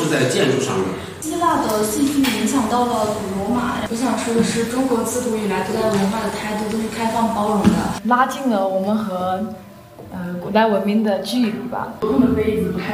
是在建筑上面。 希腊的戏剧影响到了古罗马。 我想说的是，中国自古以来对待文化的态度都是开放包容的， 拉近了我们和古代文明的距离吧。 不同的杯子不太